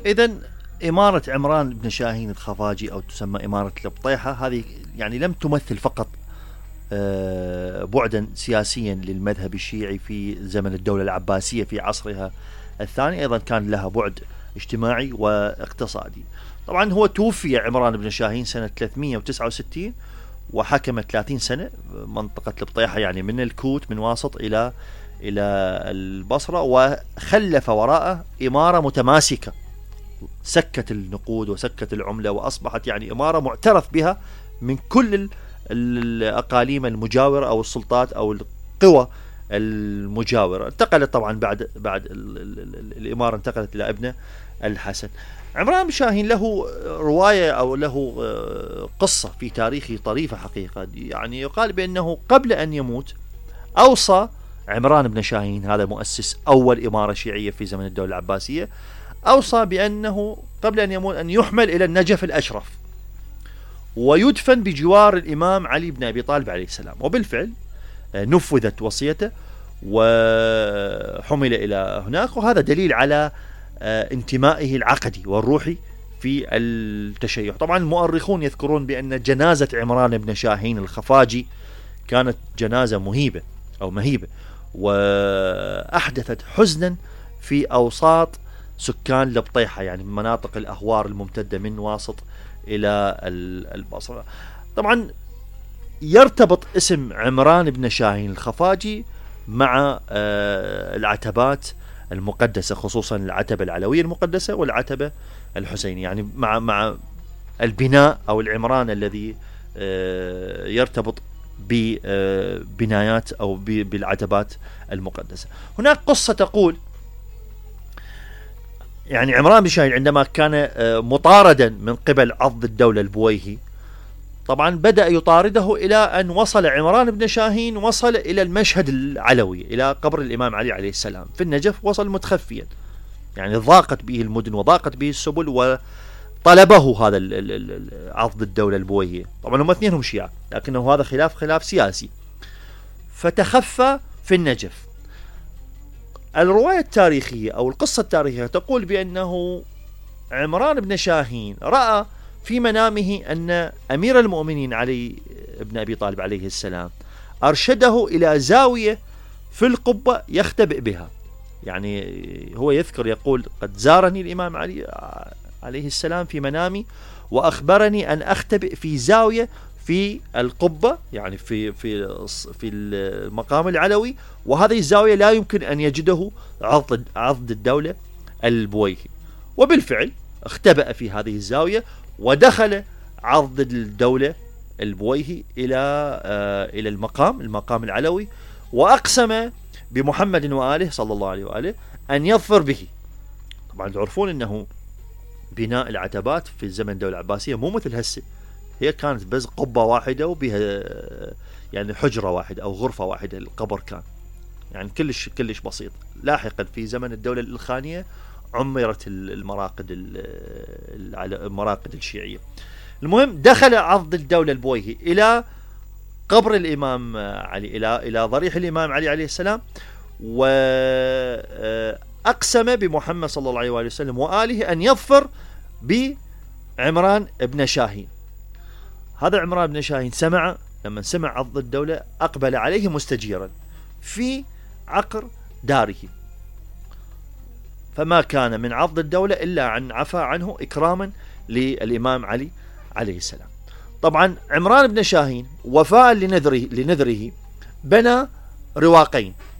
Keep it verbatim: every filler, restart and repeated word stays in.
إذن إمارة عمران بن شاهين الخفاجي أو تسمى إمارة البطيحة هذه يعني لم تمثل فقط بعدا سياسيا للمذهب الشيعي في زمن الدولة العباسية في عصرها الثاني، أيضا كان لها بعد اجتماعي واقتصادي. طبعا هو توفي عمران بن شاهين سنة ثلاثمئة وتسعة وستين وحكم ثلاثين سنة منطقة البطيحة، يعني من الكوت من واسط إلى إلى البصرة، وخلف وراءه إمارة متماسكة سكت النقود وسكت العملة، وأصبحت يعني إمارة معترف بها من كل الأقاليم المجاورة أو السلطات أو القوى المجاورة. انتقلت طبعا بعد بعد الإمارة انتقلت إلى ابنه الحسن. عمران بن شاهين له رواية أو له قصة في تاريخه طريفة حقيقة. يعني يقال بأنه قبل أن يموت أوصى عمران بن شاهين، هذا مؤسس أول إمارة شيعية في زمن الدولة العباسية، أوصى بأنه قبل أن يموت أن يحمل إلى النجف الأشرف ويدفن بجوار الإمام علي بن أبي طالب عليه السلام. وبالفعل نفذت وصيته وحمل إلى هناك، وهذا دليل على انتمائه العقدي والروحي في التشيع. طبعا المؤرخون يذكرون بأن جنازة عمران بن شاهين الخفاجي كانت جنازة مهيبة أو مهيبة، وأحدثت حزنا في أوساط سكان البطيحة، يعني من مناطق الأهوار الممتدة من واسط إلى البصرة. طبعا يرتبط اسم عمران بن شاهين الخفاجي مع العتبات المقدسة، خصوصا العتبة العلوية المقدسة والعتبة الحسينية، يعني مع مع البناء أو العمران الذي يرتبط ببنايات أو بالعتبات المقدسة. هناك قصة تقول يعني عمران بن شاهين عندما كان مطاردا من قبل عض الدولة البويهي، طبعا بدأ يطارده إلى أن وصل عمران بن شاهين وصل إلى المشهد العلوي، إلى قبر الإمام علي عليه السلام في النجف، وصل متخفيا، يعني ضاقت به المدن وضاقت به السبل، وطلبه هذا عض الدولة البويهي. طبعا هم اثنينهم شيعة، لكنه هذا خلاف خلاف سياسي، فتخفى في النجف. الرواية التاريخية أو القصة التاريخية تقول بأنه عمران بن شاهين رأى في منامه أن أمير المؤمنين علي بن أبي طالب عليه السلام أرشده إلى زاوية في القبة يختبئ بها. يعني هو يذكر يقول: قد زارني الإمام علي عليه السلام في منامي وأخبرني أن أختبئ في زاوية في القبة، يعني في في في المقام العلوي، وهذه الزاوية لا يمكن أن يجده عضد عضد الدولة البويهي. وبالفعل اختبأ في هذه الزاوية، ودخل عضد الدولة البويهي إلى آه إلى المقام المقام العلوي، وأقسم بمحمد وآله صلى الله عليه وآله أن يظفر به. طبعا تعرفون أنه بناء العتبات في الزمن الدولة العباسية مو مثل هسه، هي كانت بس قبة واحدة وبها يعني حجرة واحدة أو غرفة واحدة، القبر كان يعني كلش كلش بسيط. لاحقا في زمن الدولة الخانية عمرت المراقد المراقد الشيعية. المهم دخل عضد الدولة البويهي إلى قبر الإمام علي، إلى إلى ضريح الإمام علي عليه السلام، وأقسم بمحمد صلى الله عليه وسلم وآله أن يظفر بعمران بن شاهين. هذا عمران بن شاهين سمع لما سمع عضد الدولة أقبل عليه مستجيرا في عقر داره، فما كان من عضد الدولة إلا أن عفى عنه إكراما للإمام علي عليه السلام. طبعا عمران بن شاهين وفاء لنذره, لنذره بنى رواقين،